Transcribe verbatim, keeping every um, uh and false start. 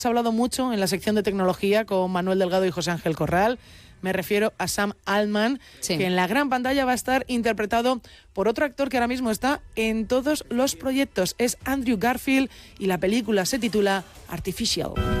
Se ha hablado mucho en la sección de tecnología con Manuel Delgado y José Ángel Corral. Me refiero a Sam Altman, sí. que en la gran pantalla va a estar interpretado por otro actor que ahora mismo está en todos los proyectos. Es Andrew Garfield y la película se titula Artificial.